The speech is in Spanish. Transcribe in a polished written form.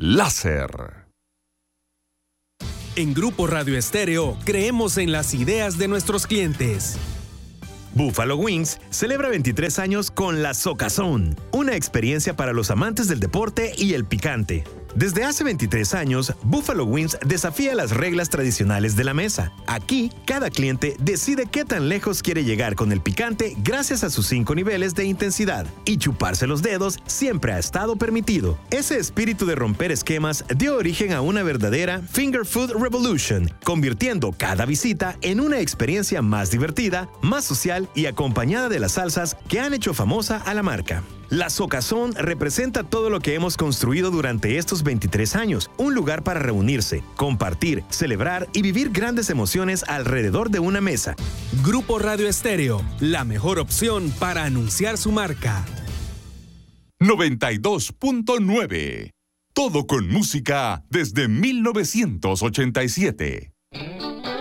Láser. En Grupo Radio Estéreo creemos en las ideas de nuestros clientes. Buffalo Wings celebra 23 años con la Socazón, una experiencia para los amantes del deporte y el picante. Desde hace 23 años, Buffalo Wings desafía las reglas tradicionales de la mesa. Aquí, cada cliente decide qué tan lejos quiere llegar con el picante gracias a sus 5 niveles de intensidad. Y chuparse los dedos siempre ha estado permitido. Ese espíritu de romper esquemas dio origen a una verdadera Finger Food Revolution, convirtiendo cada visita en una experiencia más divertida, más social y acompañada de las salsas que han hecho famosa a la marca. La Socazón representa todo lo que hemos construido durante estos 23 años, un lugar para reunirse, compartir, celebrar y vivir grandes emociones alrededor de una mesa. Grupo Radio Estéreo, la mejor opción para anunciar su marca. 92.9. Todo con música desde 1987.